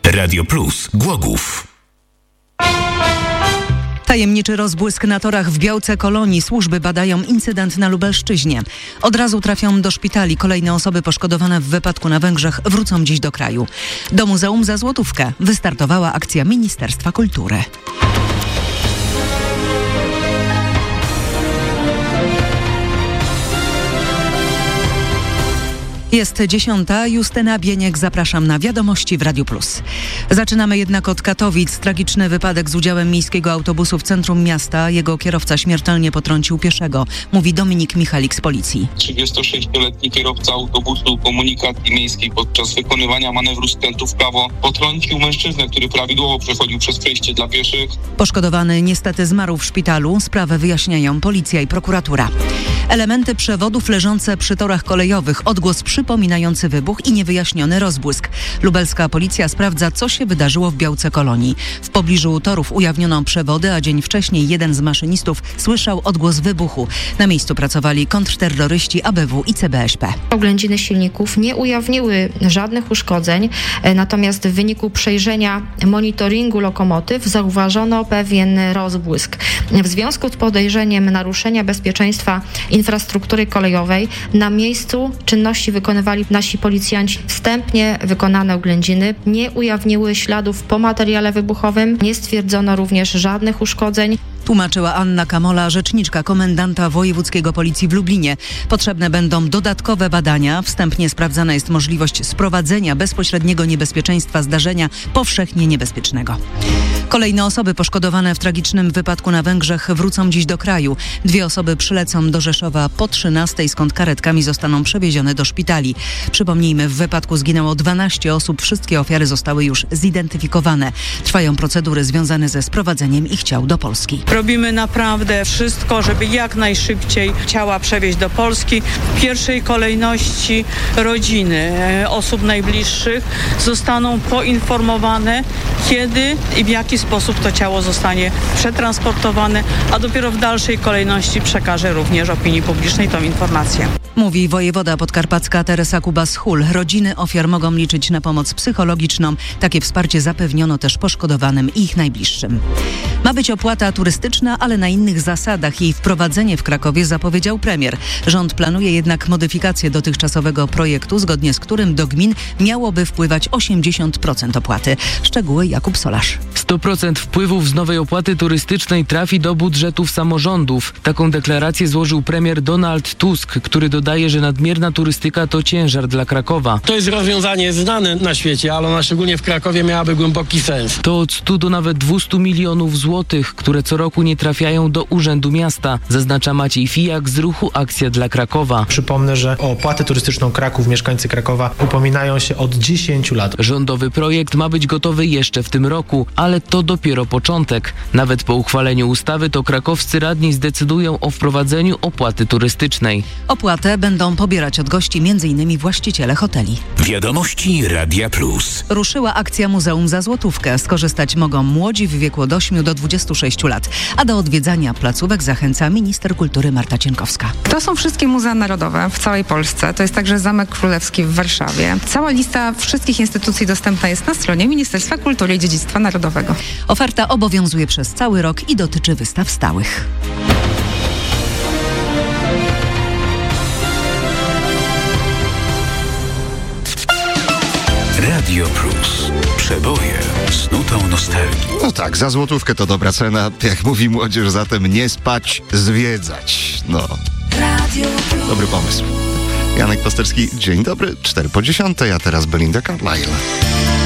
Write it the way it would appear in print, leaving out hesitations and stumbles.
Radio Plus Głogów. Tajemniczy rozbłysk na torach w Białce Kolonii. Służby badają incydent na Lubelszczyźnie. Od razu trafią do szpitali. Kolejne osoby poszkodowane w wypadku na Węgrzech wrócą dziś do kraju. Do muzeum za złotówkę wystartowała akcja Ministerstwa Kultury. Jest 10. Justyna Bieniek, zapraszam na wiadomości w Radiu Plus. Zaczynamy jednak od Katowic. Tragiczny wypadek z udziałem miejskiego autobusu w centrum miasta. Jego kierowca śmiertelnie potrącił pieszego, mówi Dominik Michalik z policji. 36-letni kierowca autobusu komunikacji miejskiej podczas wykonywania manewru skrętu w prawo potrącił mężczyznę, który prawidłowo przechodził przez przejście dla pieszych. Poszkodowany niestety zmarł w szpitalu. Sprawę wyjaśniają policja i prokuratura. Elementy przewodów leżące przy torach kolejowych. Odgłos przypominający wybuch i niewyjaśniony rozbłysk. Lubelska policja sprawdza, co się wydarzyło w Białce Kolonii. W pobliżu torów ujawniono przewody, a dzień wcześniej jeden z maszynistów słyszał odgłos wybuchu. Na miejscu pracowali kontrterroryści ABW i CBŚP. Oględziny silników nie ujawniły żadnych uszkodzeń, natomiast w wyniku przejrzenia monitoringu lokomotyw zauważono pewien rozbłysk. W związku z podejrzeniem naruszenia bezpieczeństwa infrastruktury kolejowej na miejscu czynności wykonywali nasi policjanci. Wstępnie wykonane oględziny nie ujawniły śladów po materiale wybuchowym, nie stwierdzono również żadnych uszkodzeń. Tłumaczyła Anna Kamola, rzeczniczka komendanta wojewódzkiego policji w Lublinie. Potrzebne będą dodatkowe badania. Wstępnie sprawdzana jest możliwość sprowadzenia bezpośredniego niebezpieczeństwa zdarzenia powszechnie niebezpiecznego. Kolejne osoby poszkodowane w tragicznym wypadku na Węgrzech wrócą dziś do kraju. 2 osoby przylecą do Rzeszowa po 13:00, skąd karetkami zostaną przewiezione do szpitali. Przypomnijmy, w wypadku zginęło 12 osób. Wszystkie ofiary zostały już zidentyfikowane. Trwają procedury związane ze sprowadzeniem ich ciał do Polski. Robimy naprawdę wszystko, żeby jak najszybciej ciała przewieźć do Polski. W pierwszej kolejności rodziny osób najbliższych zostaną poinformowane, kiedy i w jaki sposób to ciało zostanie przetransportowane, a dopiero w dalszej kolejności przekaże również opinii publicznej tą informację. Mówi wojewoda podkarpacka Teresa Kubas-Hul. Rodziny ofiar mogą liczyć na pomoc psychologiczną. Takie wsparcie zapewniono też poszkodowanym i ich najbliższym. Ma być opłata turystyczna, ale na innych zasadach. Jej wprowadzenie w Krakowie zapowiedział premier. Rząd planuje jednak modyfikację dotychczasowego projektu, zgodnie z którym do gmin miałoby wpływać 80% opłaty. Szczegóły Jakub Solarz. 100% wpływów z nowej opłaty turystycznej trafi do budżetów samorządów. Taką deklarację złożył premier Donald Tusk, który dodaje, że nadmierna turystyka to ciężar dla Krakowa. To jest rozwiązanie znane na świecie, ale ona szczególnie w Krakowie miałaby głęboki sens. To od 100 do nawet 200 milionów złotych, które co roku nie trafiają do Urzędu Miasta, zaznacza Maciej Fijak z ruchu Akcja dla Krakowa. Przypomnę, że o opłatę turystyczną Kraków mieszkańcy Krakowa upominają się od 10 lat. Rządowy projekt ma być gotowy jeszcze w tym roku, ale to dopiero początek. Nawet po uchwaleniu ustawy to krakowscy radni zdecydują o wprowadzeniu opłaty turystycznej. Opłatę będą pobierać od gości m.in. właściciele hoteli. Wiadomości Radia Plus. Ruszyła akcja Muzeum za złotówkę. Skorzystać mogą młodzi w wieku od 8 do 26 lat. A do odwiedzania placówek zachęca minister kultury Marta Cienkowska. To są wszystkie muzea narodowe w całej Polsce. To jest także Zamek Królewski w Warszawie. Cała lista wszystkich instytucji dostępna jest na stronie Ministerstwa Kultury i Dziedzictwa Narodowego. Oferta obowiązuje przez cały rok i dotyczy wystaw stałych. Radio Plus. Przeboje z nutą nostalgii. No tak, za złotówkę to dobra cena. Jak mówi młodzież, zatem nie spać, zwiedzać. No, dobry pomysł. Janek Pasterski, dzień dobry, 9:45, a teraz Belinda Carlisle.